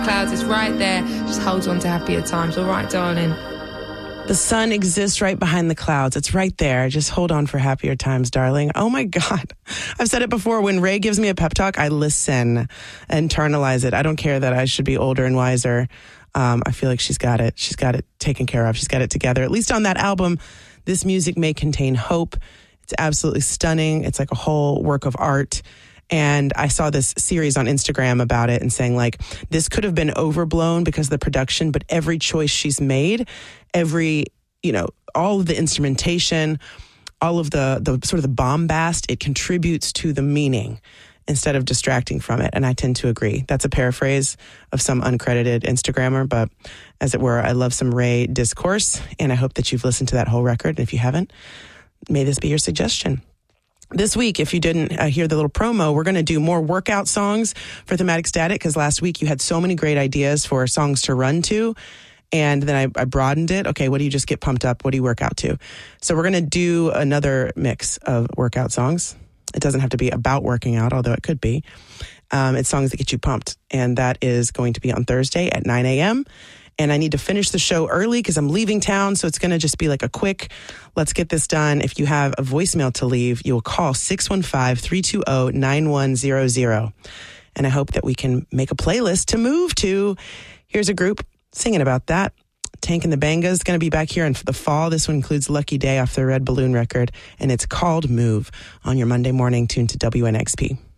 clouds. It's right there. Just hold on to happier times. All right, darling. The sun exists right behind the clouds. It's right there. Just hold on for happier times, darling. Oh my God. I've said it before. When Ray gives me a pep talk, I listen, internalize it. I don't care that I should be older and wiser. I feel like she's got it. She's got it taken care of. She's got it together. At least on that album, This Music May Contain Hope. It's absolutely stunning. It's like a whole work of art. And I saw this series on Instagram about it and saying, like, this could have been overblown because of the production, but every choice she's made, all of the instrumentation, all of the sort of the bombast, it contributes to the meaning instead of distracting from it. And I tend to agree. That's a paraphrase of some uncredited Instagrammer, but as it were, I love some Ray discourse, and I hope that you've listened to that whole record. And if you haven't, may this be your suggestion. This week, if you didn't hear the little promo, we're going to do more workout songs for Thematic Static, because last week you had so many great ideas for songs to run to. And then I broadened it. Okay, what do you just get pumped up? What do you work out to? So we're going to do another mix of workout songs. It doesn't have to be about working out, although it could be. It's songs that get you pumped. And that is going to be on Thursday at 9 a.m. And I need to finish the show early because I'm leaving town. So it's going to just be like a quick, let's get this done. If you have a voicemail to leave, you'll call 615-320-9100. And I hope that we can make a playlist to move to. Here's a group singing about that. Tank and the Bangas going to be back here in the fall. This one includes Lucky Day off the Red Balloon record. And it's called Move on your Monday morning, tuned to WNXP.